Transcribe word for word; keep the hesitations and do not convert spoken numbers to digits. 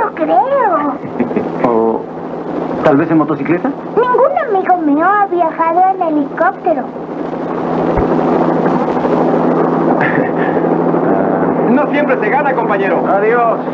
lo creo. ¿O tal vez en motocicleta? Ningún amigo mío ha viajado en helicóptero. No siempre se gana, compañero. Adiós.